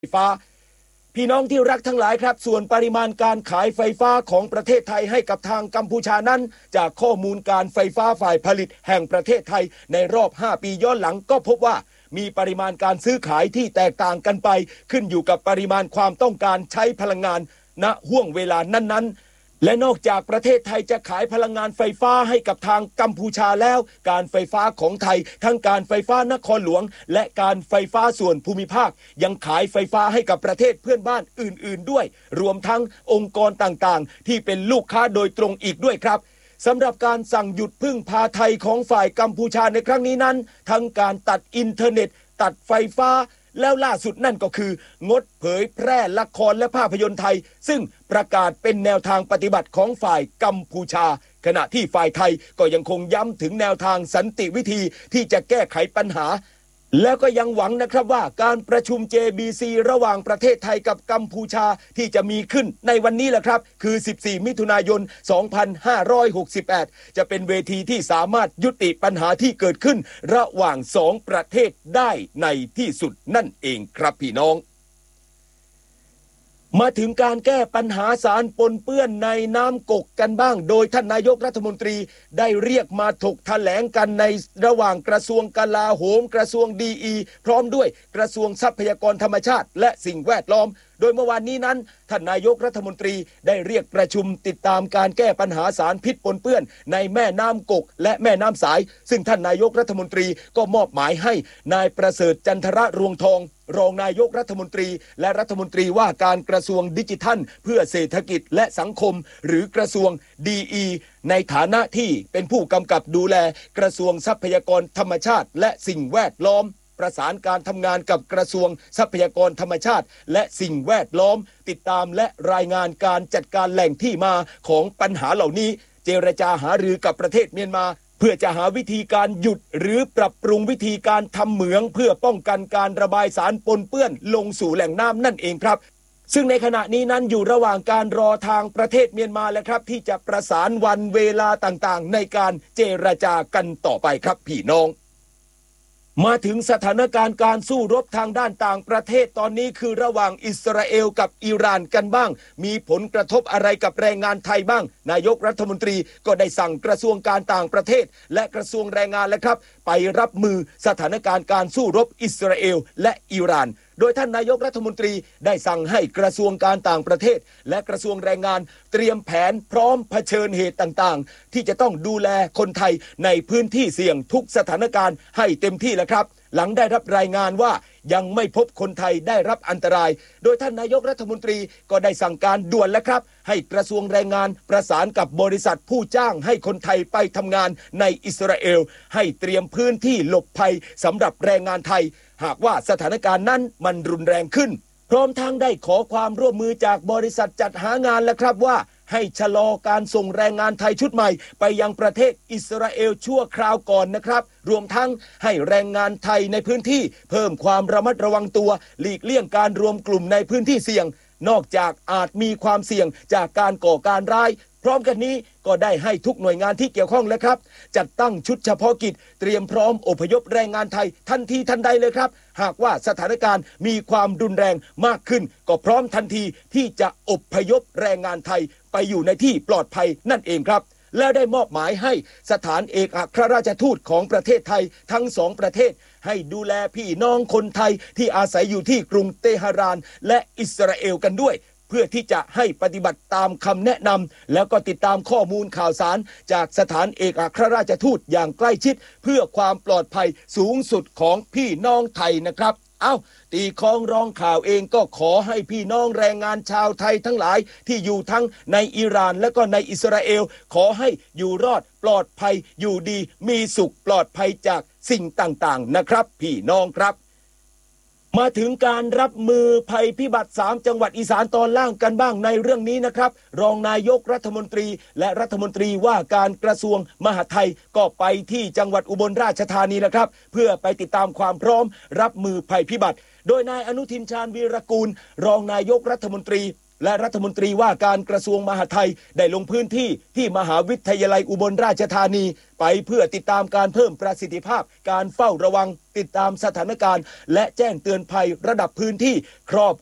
ไฟฟ้าพี่น้องที่รักทั้งหลายครับส่วนปริมาณการขายไฟฟ้าของประเทศไทยให้กับทางกัมพูชานั้นจากข้อมูลการไฟฟ้าฝ่ายผลิตแห่งประเทศไทยในรอบ5 ปีย้อนหลังก็พบว่ามีปริมาณการซื้อขายที่แตกต่างกันไปขึ้นอยู่กับปริมาณความต้องการใช้พลังงานณห่วงเวลานั้นๆและนอกจากประเทศไทยจะขายพลังงานไฟฟ้าให้กับทางกัมพูชาแล้วการไฟฟ้าของไทยทั้งการไฟฟ้านครหลวงและการไฟฟ้าส่วนภูมิภาคยังขายไฟฟ้าให้กับประเทศเพื่อนบ้านอื่นๆด้วยรวมทั้งองค์กรต่างๆที่เป็นลูกค้าโดยตรงอีกด้วยครับสำหรับการสั่งหยุดพึ่งพาไทยของฝ่ายกัมพูชาในครั้งนี้นั้นทั้งการตัดอินเทอร์เน็ตตัดไฟฟ้าแล้วล่าสุดนั่นก็คืองดเผยแพร่ละครและภาพยนตร์ไทยซึ่งประกาศเป็นแนวทางปฏิบัติของฝ่ายกัมพูชาขณะที่ฝ่ายไทยก็ยังคงย้ำถึงแนวทางสันติวิธีที่จะแก้ไขปัญหาแล้วก็ยังหวังนะครับว่าการประชุม JBC ระหว่างประเทศไทยกับกัมพูชาที่จะมีขึ้นในวันนี้แหละครับคือ14 มิถุนายน 2568จะเป็นเวทีที่สามารถยุติปัญหาที่เกิดขึ้นระหว่าง2 ประเทศได้ในที่สุดนั่นเองครับพี่น้องมาถึงการแก้ปัญหาสารปนเปื้อนในน้ำกกกันบ้างโดยท่านนายกรัฐมนตรีได้เรียกมาถกแถลงกันในระหว่างกระทรวงกลาโหมกระทรวงดีพร้อมด้วยกระทรวงทรัพยากรธรรมชาติและสิ่งแวดล้อมโดยเมื่อวานนี้นั้นท่านนายกรัฐมนตรีได้เรียกประชุมติดตามการแก้ปัญหาสารพิษปนเปื้อนในแม่น้ำกกและแม่น้ำสายซึ่งท่านนายกรัฐมนตรีก็มอบหมายให้นายประเสริฐจันทระรวงทองรองนายกรัฐมนตรีและรัฐมนตรีว่าการกระทรวงดิจิทัลเพื่อเศรษฐกิจและสังคมหรือกระทรวงดีในฐานะที่เป็นผู้กำกับดูแลกระทรวงทรัพยากรธรรมชาติและสิ่งแวดล้อมประสานการทำงานกับกระทรวงทรัพยากรธรรมชาติและสิ่งแวดล้อมติดตามและรายงานการจัดการแหล่งที่มาของปัญหาเหล่านี้เจรจาหารือกับประเทศเมียนมาเพื่อจะหาวิธีการหยุดหรือปรับปรุงวิธีการทำเหมืองเพื่อป้องกันการระบายสารปนเปื้อนลงสู่แหล่งน้ำนั่นเองครับซึ่งในขณะนี้นั้นอยู่ระหว่างการรอทางประเทศเมียนมาแล้วครับที่จะประสานวันเวลาต่างๆในการเจรจากันต่อไปครับพี่น้องมาถึงสถานการณ์การสู้รบทางด้านต่างประเทศตอนนี้คือระหว่างอิสราเอลกับอิหร่านกันบ้างมีผลกระทบอะไรกับแรงงานไทยบ้างนายกรัฐมนตรีก็ได้สั่งกระทรวงการต่างประเทศและกระทรวงแรงงานแล้วครับไปรับมือสถานการณ์การสู้รบอิสราเอลและอิหร่านโดยท่านนายกรัฐมนตรีได้สั่งให้กระทรวงการต่างประเทศและกระทรวงแรงงานเตรียมแผนพร้อมเผชิญเหตุต่างๆที่จะต้องดูแลคนไทยในพื้นที่เสี่ยงทุกสถานการณ์ให้เต็มที่แล้วครับหลังได้รับรายงานว่ายังไม่พบคนไทยได้รับอันตรายโดยท่านนายกรัฐมนตรีก็ได้สั่งการด่วนแล้วครับให้กระทรวงแรงงานประสานกับบริษัทผู้จ้างให้คนไทยไปทำงานในอิสราเอลให้เตรียมพื้นที่หลบภัยสำหรับแรงงานไทยหากว่าสถานการณ์นั้นมันรุนแรงขึ้นพร้อมทั้งได้ขอความร่วมมือจากบริษัทจัดหางานแล้วครับว่าให้ชะลอการส่งแรงงานไทยชุดใหม่ไปยังประเทศอิสราเอลชั่วคราวก่อนนะครับรวมทั้งให้แรงงานไทยในพื้นที่เพิ่มความระมัดระวังตัวหลีกเลี่ยงการรวมกลุ่มในพื้นที่เสี่ยงนอกจากอาจมีความเสี่ยงจากการก่อการร้ายพร้อมกันนี้ก็ได้ให้ทุกหน่วยงานที่เกี่ยวข้องแล้วครับจัดตั้งชุดเฉพาะกิจเตรียมพร้อมอพยพแรงงานไทยทันทีทันใดเลยครับหากว่าสถานการณ์มีความรุนแรงมากขึ้นก็พร้อมทันทีที่จะอพยพแรงงานไทยไปอยู่ในที่ปลอดภัยนั่นเองครับแล้วได้มอบหมายให้สถานเอกอัครราชทูตของประเทศไทยทั้ง2 ประเทศให้ดูแลพี่น้องคนไทยที่อาศัยอยู่ที่กรุงเตหะรานและอิสราเอลกันด้วยเพื่อที่จะให้ปฏิบัติตามคำแนะนำแล้วก็ติดตามข้อมูลข่าวสารจากสถานเอกอัครราชทูตอย่างใกล้ชิดเพื่อความปลอดภัยสูงสุดของพี่น้องไทยนะครับตีคล้องร้องข่าวเองก็ขอให้พี่น้องแรงงานชาวไทยทั้งหลายที่อยู่ทั้งในอิหร่านและก็ในอิสราเอลขอให้อยู่รอดปลอดภัยอยู่ดีมีสุขปลอดภัยจากสิ่งต่างๆนะครับพี่น้องครับมาถึงการรับมือภัยพิบัติ3 จังหวัดอีสานตอนล่างกันบ้างในเรื่องนี้นะครับรองนายกรัฐมนตรีและรัฐมนตรีว่าการกระทรวงมหาดไทยก็ไปที่จังหวัดอุบลราชธานีแล้วครับเพื่อไปติดตามความพร้อมรับมือภัยพิบัติโดยนายอนุทินชาญวีรกูลรองนายกรัฐมนตรีและรัฐมนตรีว่าการกระทรวงมหาดไทยได้ลงพื้นที่ที่มหาวิทยาลัยอุบลราชธานีไปเพื่อติดตามการเพิ่มประสิทธิภาพการเฝ้าระวังติดตามสถานการณ์และแจ้งเตือนภัยระดับพื้นที่ครอบ